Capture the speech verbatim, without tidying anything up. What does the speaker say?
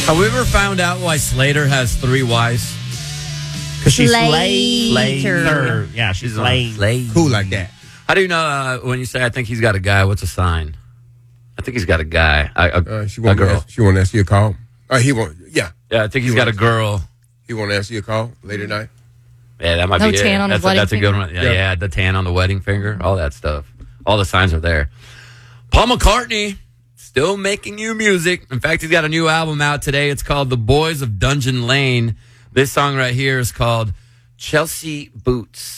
Have we ever found out why Slater has three wives? Because she's Slater. Slater. Yeah, she's She's on lame. Slater. Cool like that. How do you know uh, when you say I think he's got a guy? What's a sign? I think he's got a guy. A, a, Uh, she a want girl. Ask, she want to ask you a call. Uh, he want. Yeah, Yeah, I think he's He got a wants- girl. he want to ask you a call later tonight. Yeah, that might No be tan it. on that's his a, wedding that's a good finger? one. Yeah, Yeah. yeah, the tan on the wedding finger, all that stuff. All the signs are there. Paul McCartney still making new music. In fact, he's got a new album out today. It's called The Boys of Dungeon Lane. This song right here is called Chelsea Boots.